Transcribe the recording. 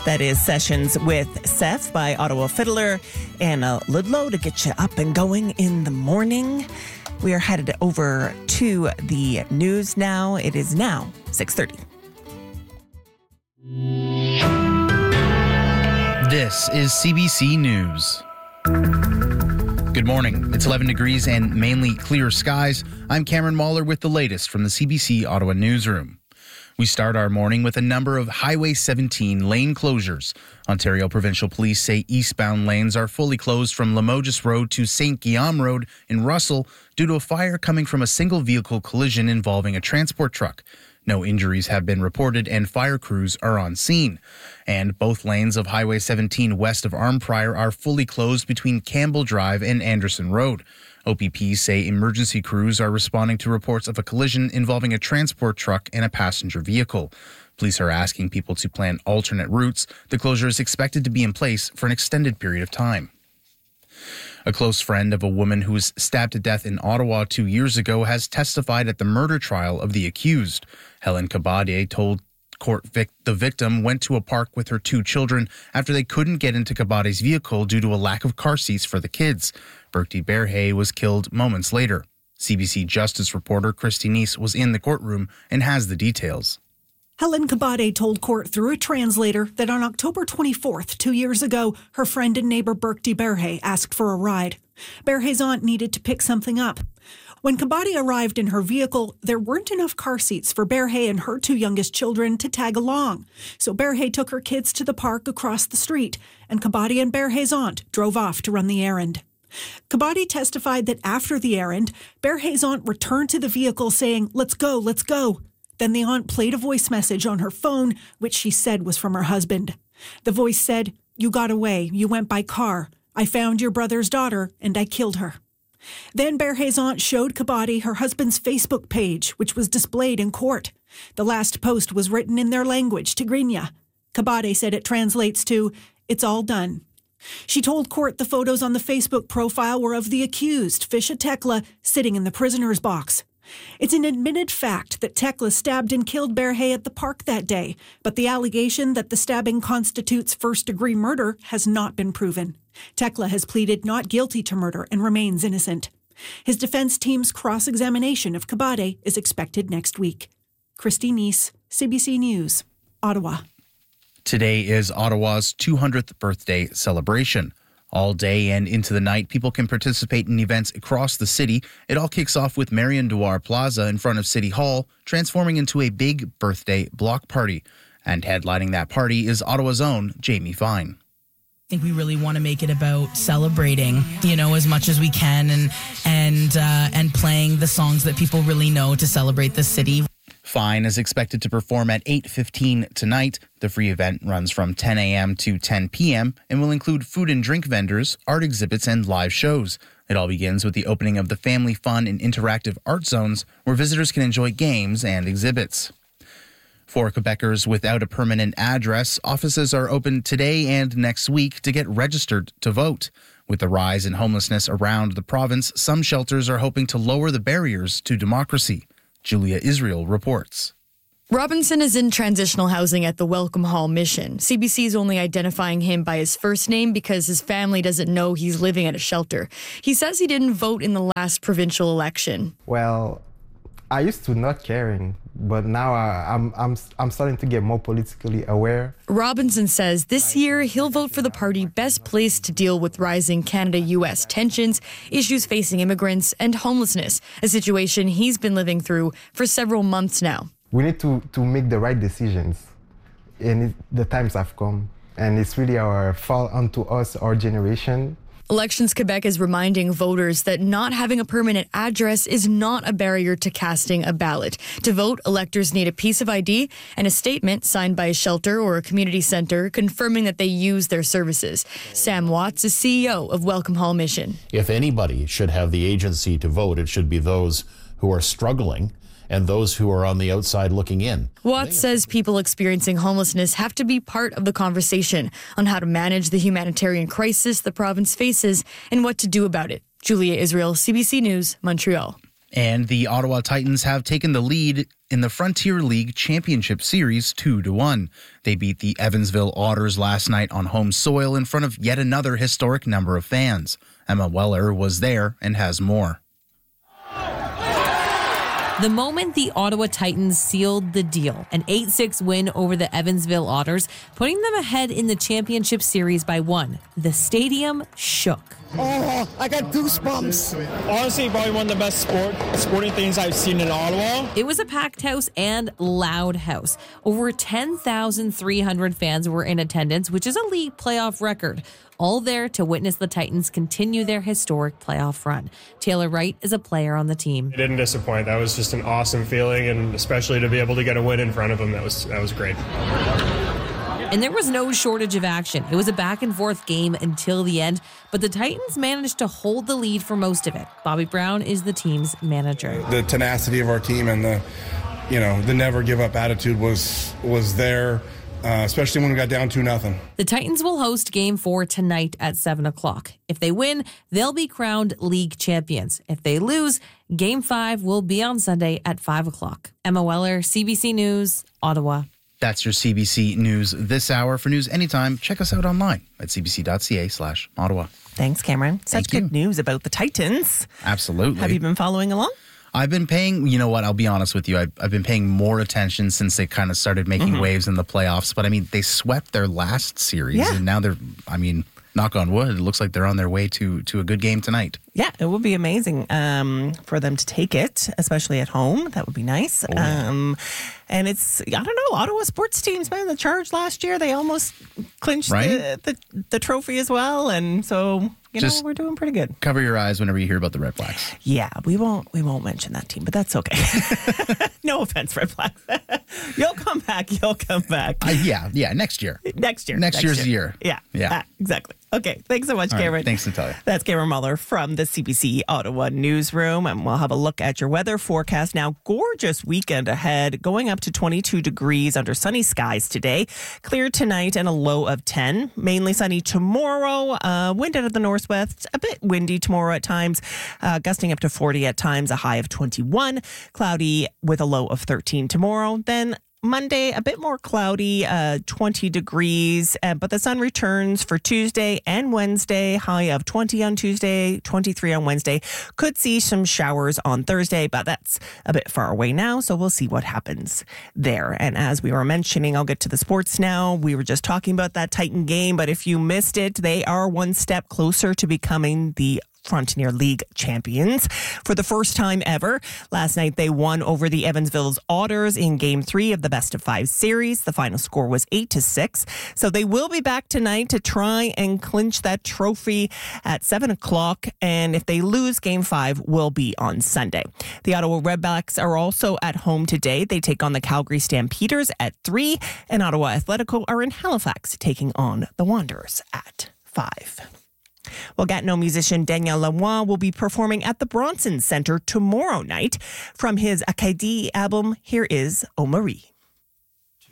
That is Sessions with Seth by Ottawa fiddler Anna Ludlow to get you up and going in the morning. We are headed over to the news now. It is now 6:30. This is CBC News. Good morning. It's 11 degrees and mainly clear skies. I'm Cameron Mahler with the latest from the CBC Ottawa newsroom. We start our morning with a number of Highway 17 lane closures. Ontario Provincial Police say eastbound lanes are fully closed from Limoges Road to St. Guillaume Road in Russell due to a fire coming from a single vehicle collision involving a transport truck. No injuries have been reported and fire crews are on scene. And both lanes of Highway 17 west of Arnprior are fully closed between Campbell Drive and Anderson Road. OPP say emergency crews are responding to reports of a collision involving a transport truck and a passenger vehicle. Police are asking people to plan alternate routes. The closure is expected to be in place for an extended period of time. A close friend of a woman who was stabbed to death in Ottawa 2 years ago has testified at the murder trial of the accused. Helen Kabade told court the victim went to a park with her 2 children after they couldn't get into Kabade's vehicle due to a lack of car seats for the kids. Birkti Berhe was killed moments later. CBC Justice reporter Christy Neese was in the courtroom and has the details. Helen Kabade told court through a translator that on October 24th, 2 years ago, her friend and neighbor Birkti Berhe asked for a ride. Berhe's aunt needed to pick something up. When Kabade arrived in her vehicle, there weren't enough car seats for Berhe and her 2 youngest children to tag along. So Berhe took her kids to the park across the street, and Kabade and Berhe's aunt drove off to run the errand. Kabade testified that after the errand, Berhe's aunt returned to the vehicle saying, "Let's go, let's go." Then the aunt played a voice message on her phone, which she said was from her husband. The voice said, "You got away. You went by car. I found your brother's daughter, and I killed her." Then Berhe's aunt showed Kabade her husband's Facebook page, which was displayed in court. The last post was written in their language, Tigrinya. Kabade said it translates to, "It's all done." She told court the photos on the Facebook profile were of the accused, Fisha Tekla, sitting in the prisoner's box. It's an admitted fact that Tekla stabbed and killed Berhe at the park that day, but the allegation that the stabbing constitutes first-degree murder has not been proven. Tekla has pleaded not guilty to murder and remains innocent. His defense team's cross-examination of Kabade is expected next week. Christy Neese, CBC News, Ottawa. Today is Ottawa's 200th birthday celebration. All day and into the night, people can participate in events across the city. It all kicks off with Marion Dewar Plaza in front of City Hall, transforming into a big birthday block party. And headlining that party is Ottawa's own Jamie Fine. I think we really want to make it about celebrating, as much as we can and playing the songs that people really know to celebrate the city. Fine is expected to perform at 8:15 tonight. The free event runs from 10 a.m. to 10 p.m. and will include food and drink vendors, art exhibits, and live shows. It all begins with the opening of the Family Fun and Interactive Art Zones, where visitors can enjoy games and exhibits. For Quebecers without a permanent address, offices are open today and next week to get registered to vote. With the rise in homelessness around the province, some shelters are hoping to lower the barriers to democracy. Julia Israel reports. Robinson is in transitional housing at the Welcome Hall Mission. CBC is only identifying him by his first name because his family doesn't know he's living at a shelter. He says he didn't vote in the last provincial election. Well, I used to not caring, but now I'm starting to get more politically aware. Robinson says this year he'll vote for the party best placed to deal with rising Canada-US tensions, issues facing immigrants, and homelessness, a situation he's been living through for several months now. We need to make the right decisions, and the times have come, and it's really our fault unto us, our generation. Elections Quebec is reminding voters that not having a permanent address is not a barrier to casting a ballot. To vote, electors need a piece of ID and a statement signed by a shelter or a community center confirming that they use their services. Sam Watts is CEO of Welcome Hall Mission. If anybody should have the agency to vote, it should be those who are struggling and those who are on the outside looking in. Watts says people experiencing homelessness have to be part of the conversation on how to manage the humanitarian crisis the province faces and what to do about it. Julia Israel, CBC News, Montreal. And the Ottawa Titans have taken the lead in the Frontier League Championship Series 2-1. They beat the Evansville Otters last night on home soil in front of yet another historic number of fans. Emma Weller was there and has more. The moment the Ottawa Titans sealed the deal, an 8-6 win over the Evansville Otters, putting them ahead in the championship series by 1. The stadium shook. Oh, I got goosebumps. Honestly, probably one of the best sporting things I've seen in Ottawa. It was a packed house and loud house. Over 10,300 fans were in attendance, which is a league playoff record. All there to witness the Titans continue their historic playoff run. Taylor Wright is a player on the team. It didn't disappoint. That was just an awesome feeling, and especially to be able to get a win in front of them, that was great. And there was no shortage of action. It was a back-and-forth game until the end, but the Titans managed to hold the lead for most of it. Bobby Brown is the team's manager. The tenacity of our team and the never-give-up attitude was there, especially when we got down 2-0. The Titans will host Game 4 tonight at 7 o'clock. If they win, they'll be crowned league champions. If they lose, Game 5 will be on Sunday at 5 o'clock. Emma Weller, CBC News, Ottawa. That's your CBC News this hour. For news anytime, check us out online at cbc.ca/Ottawa. Thanks, Cameron. Such good news about the Titans. Absolutely. Have you been following along? I've been paying, you know what, I'll be honest with you, I've been paying more attention since they kind of started making waves in the playoffs. But, I mean, they swept their last series, and now they're, knock on wood, it looks like they're on their way to a good game tonight. Yeah, it would be amazing for them to take it, especially at home. That would be nice. And it's, I don't know, Ottawa sports teams, man, the Charge last year, they almost clinched the trophy as well. And so, you know, we're doing pretty good. Cover your eyes whenever you hear about the Red Blacks. Yeah, we won't mention that team, but that's okay. No offense, Red Blacks. You'll come back. Yeah, next year. Next year's year. Yeah. Exactly. Okay, thanks so much, Cameron. Right, thanks, Natalia. That's Cameron Muller from the CBC Ottawa newsroom, and we'll have a look at your weather forecast now. Gorgeous weekend ahead, going up to 22 degrees under sunny skies today. Clear tonight and a low of 10. Mainly sunny tomorrow. Wind out of the northwest, a bit windy tomorrow at times, gusting up to 40 at times, a high of 21. Cloudy with a low of 13 tomorrow. Then Monday, a bit more cloudy, 20 degrees, but the sun returns for Tuesday and Wednesday, high of 20 on Tuesday, 23 on Wednesday. Could see some showers on Thursday, but that's a bit far away now, so we'll see what happens there. And as we were mentioning, I'll get to the sports now. We were just talking about that Titan game, but if you missed it, they are one step closer to becoming the Frontier League champions for the first time ever. Last night, they won over the Evansville's Otters in Game 3 of the best-of-5 series. The final score was 8-6. So they will be back tonight to try and clinch that trophy at 7 o'clock. And if they lose, Game 5 will be on Sunday. The Ottawa Redblacks are also at home today. They take on the Calgary Stampeders at 3, and Ottawa Athletico are in Halifax taking on the Wanderers at 5. Well, Gatineau musician Daniel Lanois will be performing at the Bronson Centre tomorrow night. From his Acadie album, here is O Marie.